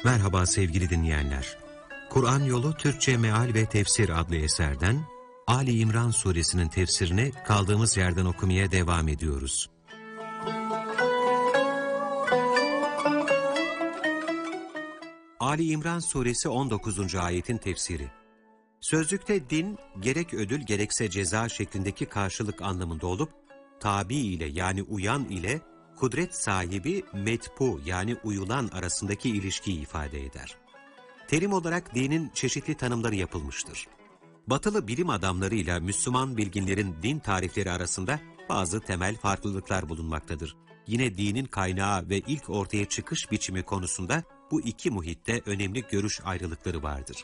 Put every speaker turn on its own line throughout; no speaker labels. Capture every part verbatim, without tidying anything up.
Merhaba sevgili dinleyenler. Kur'an Yolu Türkçe Meal ve Tefsir adlı eserden Ali İmran suresinin tefsirini kaldığımız yerden okumaya devam ediyoruz. Ali İmran suresi on dokuzuncu ayetin tefsiri. Sözlükte din, gerek ödül gerekse ceza şeklindeki karşılık anlamında olup, tabi ile yani uyan ile kudret sahibi metpu yani uyulan arasındaki ilişkiyi ifade eder. Terim olarak dinin çeşitli tanımları yapılmıştır. Batılı bilim adamlarıyla Müslüman bilginlerin din tarifleri arasında bazı temel farklılıklar bulunmaktadır. Yine dinin kaynağı ve ilk ortaya çıkış biçimi konusunda bu iki muhitte önemli görüş ayrılıkları vardır.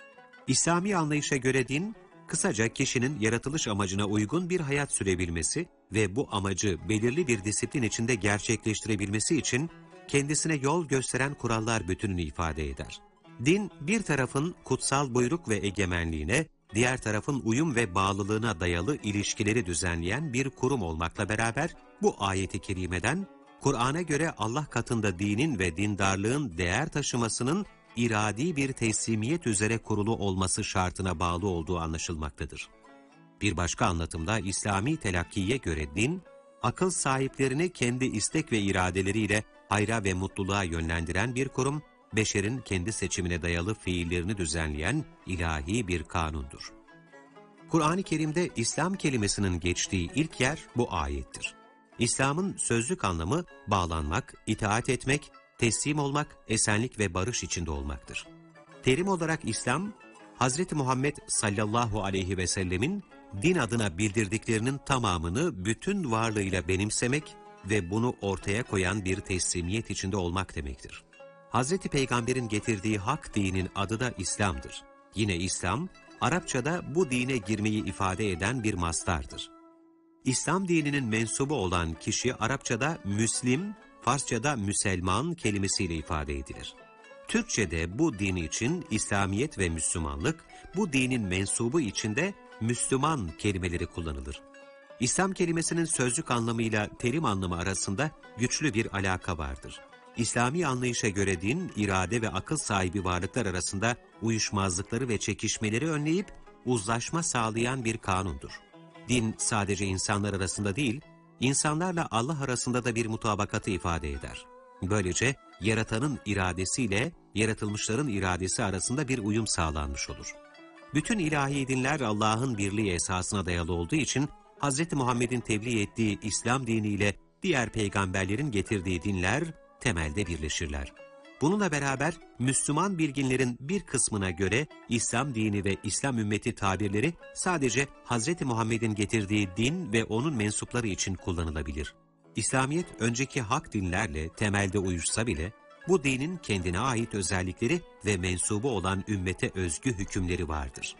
İslami anlayışa göre din, kısaca kişinin yaratılış amacına uygun bir hayat sürebilmesi ve bu amacı belirli bir disiplin içinde gerçekleştirebilmesi için kendisine yol gösteren kurallar bütününü ifade eder. Din, bir tarafın kutsal buyruk ve egemenliğine, diğer tarafın uyum ve bağlılığına dayalı ilişkileri düzenleyen bir kurum olmakla beraber, bu ayeti kerimeden, Kur'an'a göre Allah katında dinin ve dindarlığın değer taşımasının iradi bir teslimiyet üzere kurulu olması şartına bağlı olduğu anlaşılmaktadır. Bir başka anlatımda İslami telakkiye göre din, akıl sahiplerini kendi istek ve iradeleriyle hayra ve mutluluğa yönlendiren bir kurum, beşerin kendi seçimine dayalı fiillerini düzenleyen ilahi bir kanundur. Kur'an-ı Kerim'de İslam kelimesinin geçtiği ilk yer bu ayettir. İslam'ın sözlük anlamı bağlanmak, itaat etmek, teslim olmak, esenlik ve barış içinde olmaktır. Terim olarak İslam, Hazreti Muhammed sallallahu aleyhi ve sellemin din adına bildirdiklerinin tamamını bütün varlığıyla benimsemek ve bunu ortaya koyan bir teslimiyet içinde olmak demektir. Hazreti Peygamber'in getirdiği hak dinin adı da İslam'dır. Yine İslam, Arapçada bu dine girmeyi ifade eden bir mastardır. İslam dininin mensubu olan kişi Arapçada Müslim, Farsçada Müselman kelimesiyle ifade edilir. Türkçe'de bu din için İslamiyet ve Müslümanlık, bu dinin mensubu içinde Müslüman kelimeleri kullanılır. İslam kelimesinin sözlük anlamıyla terim anlamı arasında güçlü bir alaka vardır. İslami anlayışa göre din, irade ve akıl sahibi varlıklar arasında uyuşmazlıkları ve çekişmeleri önleyip uzlaşma sağlayan bir kanundur. Din sadece insanlar arasında değil, İnsanlarla Allah arasında da bir mutabakatı ifade eder. Böylece yaratanın iradesiyle yaratılmışların iradesi arasında bir uyum sağlanmış olur. Bütün ilahi dinler Allah'ın birliği esasına dayalı olduğu için Hz. Muhammed'in tebliğ ettiği İslam diniyle diğer peygamberlerin getirdiği dinler temelde birleşirler. Bununla beraber Müslüman bilginlerin bir kısmına göre İslam dini ve İslam ümmeti tabirleri sadece Hz. Muhammed'in getirdiği din ve onun mensupları için kullanılabilir. İslamiyet önceki hak dinlerle temelde uyuşsa bile bu dinin kendine ait özellikleri ve mensubu olan ümmete özgü hükümleri vardır.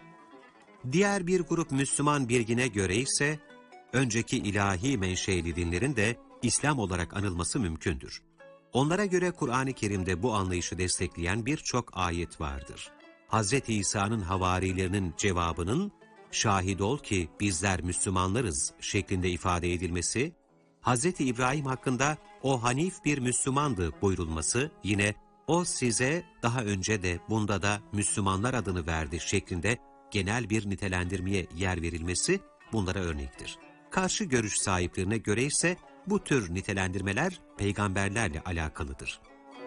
Diğer bir grup Müslüman bilgine göre ise önceki ilahi menşeli dinlerin de İslam olarak anılması mümkündür. Onlara göre Kur'an-ı Kerim'de bu anlayışı destekleyen birçok ayet vardır. Hazreti İsa'nın havarilerinin cevabının, şahit ol ki bizler Müslümanlarız şeklinde ifade edilmesi, Hazreti İbrahim hakkında o hanif bir Müslümandı buyurulması, yine o size daha önce de bunda da Müslümanlar adını verdi şeklinde genel bir nitelendirmeye yer verilmesi bunlara örnektir. Karşı görüş sahiplerine göre ise bu tür nitelendirmeler peygamberlerle alakalıdır.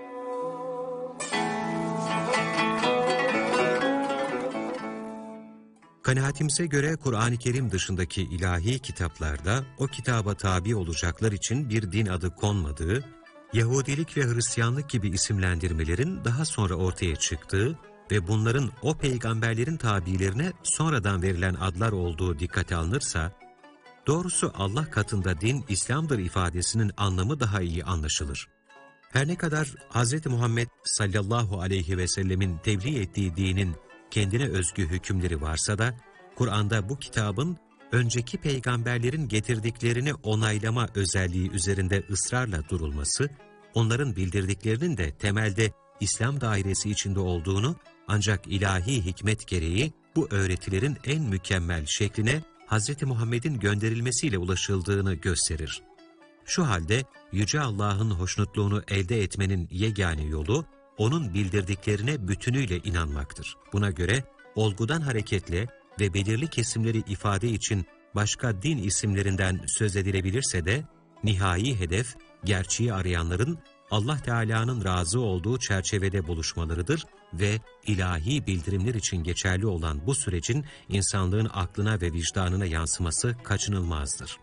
Kanaatimize göre Kur'an-ı Kerim dışındaki ilahi kitaplarda o kitaba tabi olacaklar için bir din adı konmadığı, Yahudilik ve Hristiyanlık gibi isimlendirmelerin daha sonra ortaya çıktığı ve bunların o peygamberlerin tabilerine sonradan verilen adlar olduğu dikkate alınırsa, doğrusu Allah katında din İslam'dır ifadesinin anlamı daha iyi anlaşılır. Her ne kadar Hz. Muhammed sallallahu aleyhi ve sellemin tebliğ ettiği dinin kendine özgü hükümleri varsa da, Kur'an'da bu kitabın önceki peygamberlerin getirdiklerini onaylama özelliği üzerinde ısrarla durulması, onların bildirdiklerinin de temelde İslam dairesi içinde olduğunu, ancak ilahi hikmet gereği bu öğretilerin en mükemmel şekline Hz. Muhammed'in gönderilmesiyle ulaşıldığını gösterir. Şu halde Yüce Allah'ın hoşnutluğunu elde etmenin yegane yolu, onun bildirdiklerine bütünüyle inanmaktır. Buna göre olgudan hareketle ve belirli kesimleri ifade için başka din isimlerinden söz edilebilirse de, nihai hedef, gerçeği arayanların Allah Teala'nın razı olduğu çerçevede buluşmalarıdır ve ilahi bildirimler için geçerli olan bu sürecin insanlığın aklına ve vicdanına yansıması kaçınılmazdır.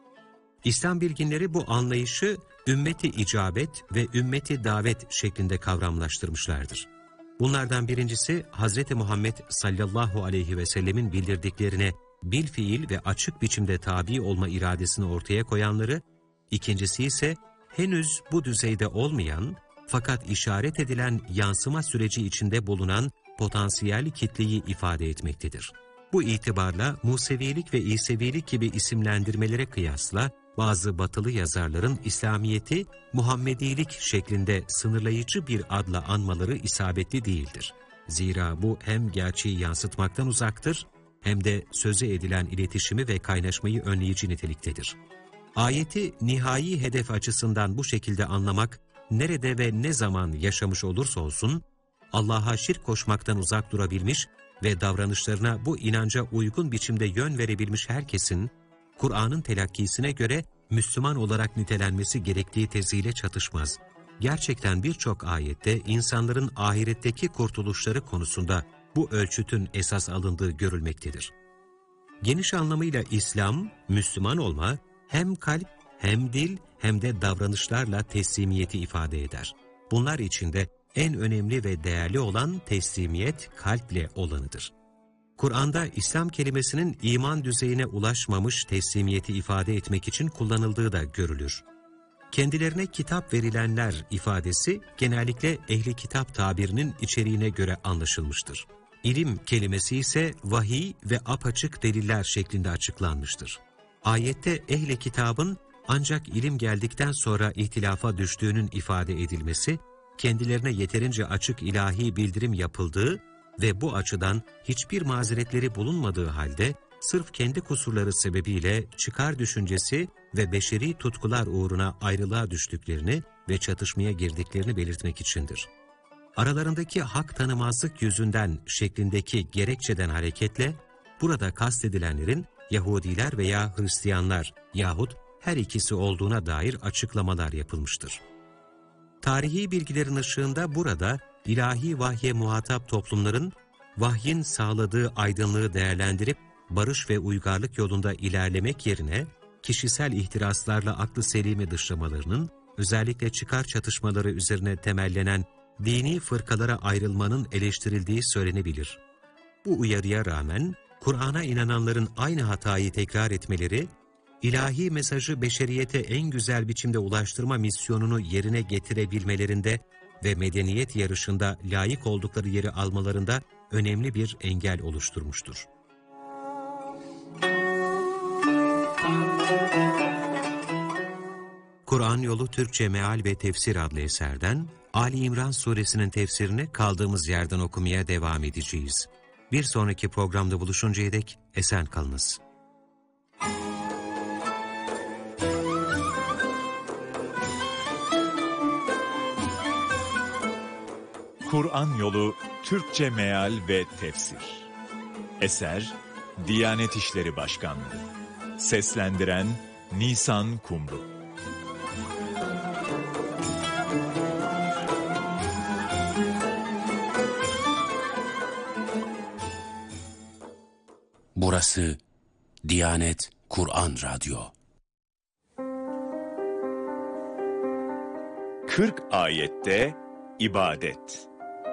İslam bilginleri bu anlayışı ümmeti icabet ve ümmeti davet şeklinde kavramlaştırmışlardır. Bunlardan birincisi Hazreti Muhammed sallallahu aleyhi ve sellemin bildirdiklerine bilfiil ve açık biçimde tabi olma iradesini ortaya koyanları, ikincisi ise henüz bu düzeyde olmayan fakat işaret edilen yansıma süreci içinde bulunan potansiyel kitleyi ifade etmektedir. Bu itibarla Musevilik ve İsevilik gibi isimlendirmelere kıyasla bazı batılı yazarların İslamiyet'i Muhammedilik şeklinde sınırlayıcı bir adla anmaları isabetli değildir. Zira bu hem gerçeği yansıtmaktan uzaktır hem de söze edilen iletişimi ve kaynaşmayı önleyici niteliktedir. Ayeti nihai hedef açısından bu şekilde anlamak, nerede ve ne zaman yaşamış olursa olsun, Allah'a şirk koşmaktan uzak durabilmiş ve davranışlarına bu inanca uygun biçimde yön verebilmiş herkesin, Kur'an'ın telakkisine göre Müslüman olarak nitelenmesi gerektiği teziyle çatışmaz. Gerçekten birçok ayette insanların ahiretteki kurtuluşları konusunda bu ölçütün esas alındığı görülmektedir. Geniş anlamıyla İslam, Müslüman olma, hem kalp, hem dil, hem de davranışlarla teslimiyeti ifade eder. Bunlar içinde en önemli ve değerli olan teslimiyet kalple olanıdır. Kur'an'da İslam kelimesinin iman düzeyine ulaşmamış teslimiyeti ifade etmek için kullanıldığı da görülür. Kendilerine kitap verilenler ifadesi genellikle ehli kitap tabirinin içeriğine göre anlaşılmıştır. İlim kelimesi ise vahiy ve apaçık deliller şeklinde açıklanmıştır. Ayette ehli kitabın ancak ilim geldikten sonra ihtilafa düştüğünün ifade edilmesi, kendilerine yeterince açık ilahi bildirim yapıldığı ve bu açıdan hiçbir mazeretleri bulunmadığı halde sırf kendi kusurları sebebiyle çıkar düşüncesi ve beşeri tutkular uğruna ayrılığa düştüklerini ve çatışmaya girdiklerini belirtmek içindir. Aralarındaki hak tanımazlık yüzünden şeklindeki gerekçeden hareketle burada kastedilenlerin Yahudiler veya Hristiyanlar yahut her ikisi olduğuna dair açıklamalar yapılmıştır. Tarihi bilgilerin ışığında burada ilahi vahye muhatap toplumların vahyin sağladığı aydınlığı değerlendirip barış ve uygarlık yolunda ilerlemek yerine kişisel ihtiraslarla aklı selimi dışlamalarının, özellikle çıkar çatışmaları üzerine temellenen dini fırkalara ayrılmanın eleştirildiği söylenebilir. Bu uyarıya rağmen Kur'an'a inananların aynı hatayı tekrar etmeleri, ilahi mesajı beşeriyete en güzel biçimde ulaştırma misyonunu yerine getirebilmelerinde ve medeniyet yarışında layık oldukları yeri almalarında önemli bir engel oluşturmuştur. Kur'an Yolu Türkçe Meal ve Tefsir adlı eserden Ali İmran suresinin tefsirini kaldığımız yerden okumaya devam edeceğiz. Bir sonraki programda buluşuncaya dek esen kalınız.
Kur'an Yolu Türkçe Meal ve Tefsir. Eser Diyanet İşleri Başkanlığı. Seslendiren Nisan Kumru.
Burası Diyanet Kur'an Radyo.
kırk ayette ibadet.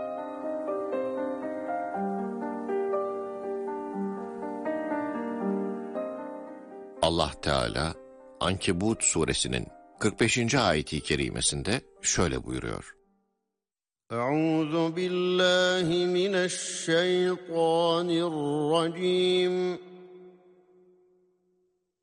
Allah Teala Ankebut suresinin kırk beşinci ayeti kerimesinde şöyle buyuruyor. Euzu billahi mineşşeytanirracim.